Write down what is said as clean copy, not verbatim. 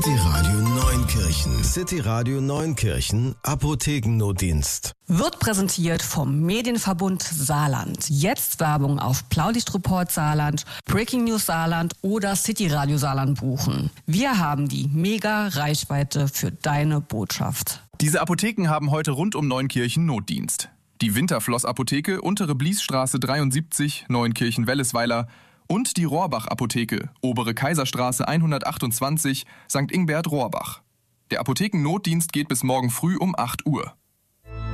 Die Radio Neunkirchen. City Radio Neunkirchen. Apothekennotdienst. Wird präsentiert vom Medienverbund Saarland. Jetzt Werbung auf Blaulichtreport Saarland, Breaking News Saarland oder City Radio Saarland buchen. Wir haben die Mega-Reichweite für deine Botschaft. Diese Apotheken haben heute rund um Neunkirchen Notdienst. Die Winterfloss-Apotheke, Untere Bliesstraße 73, Neunkirchen-Wellesweiler und die Rohrbach-Apotheke, Obere Kaiserstraße 128, St. Ingbert-Rohrbach. Der Apothekennotdienst geht bis morgen früh um 8 Uhr.